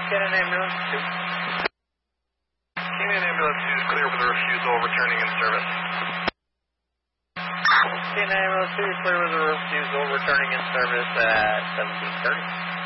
Cannon Ambulance 2. Canyon Ambulance 2 is clear with a refusal returning in service. Cannon Ambulance 2 is clear with a refusal returning in service at 17:30.